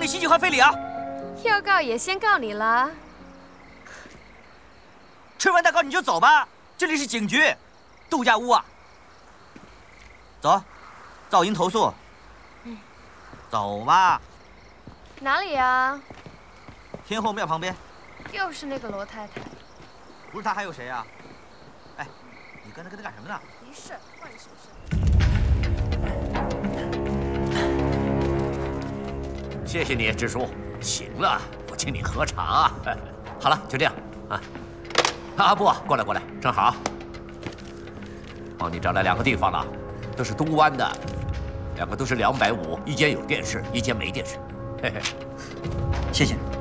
你信息还非礼啊！ 要告也先告你了。 吃完蛋糕你就走吧，这里是警局，度假屋啊。走，噪音投诉。走吧。 哪里呀？ 天后庙旁边。 又是那个罗太太。 不是她还有谁啊？哎，你刚才跟她干什么呢？ 没事，关你什么事？ 谢谢你，支书。行了，我请你喝茶。好了，就这样啊。阿布，过来过来，正好。帮你找来2个地方了，都是东湾的，2个都是250，一间有电视，一间没电视。嘿嘿， 谢谢。